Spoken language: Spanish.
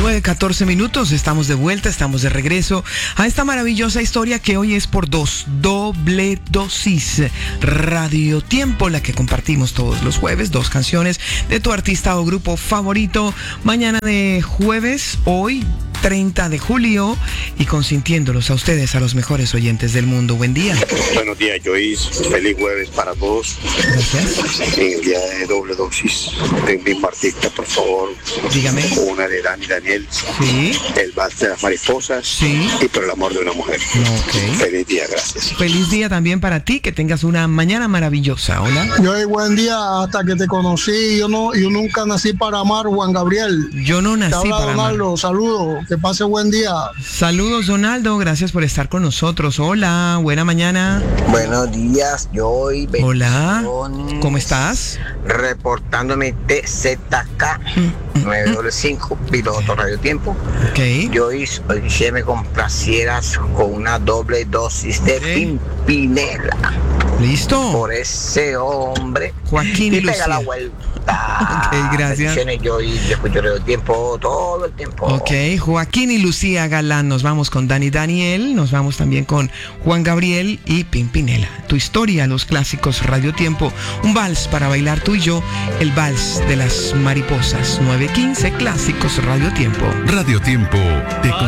9:14, estamos de vuelta, estamos de regreso a esta maravillosa historia que hoy es por dos, doble dosis, Radio Tiempo, la que compartimos todos los jueves, 2 canciones de tu artista o grupo favorito, mañana de jueves, hoy 30 de julio, y consintiéndolos a ustedes, a los mejores oyentes del mundo. Buen día. Buenos días, Joyce. Feliz jueves para todos. Gracias. En el día de doble dosis, de un mismo artista, por favor. Dígame. Una de Dani Daniel. Sí. El vals de las mariposas. Sí. Y por el amor de una mujer. Ok. Feliz día, gracias. Feliz día también para ti, que tengas una mañana maravillosa. Hola. Yo, buen día, hasta que te conocí, yo nunca nací para amar, Juan Gabriel. Yo no Te nací habla para amar. Donaldo, saludos, que pase buen día. Saludos, Donaldo, gracias por estar con nosotros. Hola, buena mañana. Buenos días, Joy. Hola, ¿cómo estás? Reportándome TZK 925, piloto Radio Tiempo. Ok. Joy, hoy se me complacieras con una doble dosis de Pimpinela. ¿Listo? Por ese hombre. Joaquín y pega Lucía. la vuelta. Ok, gracias. Yo escucho Radio Tiempo todo el tiempo. Ok, Joaquín y Lucía Galán. Nos vamos con Dani Daniel, nos vamos también con Juan Gabriel y Pimpinela. Tu historia, los clásicos Radio Tiempo. Un vals para bailar tú y yo, el vals de las mariposas. 9:15, clásicos Radio Tiempo. Radio Tiempo te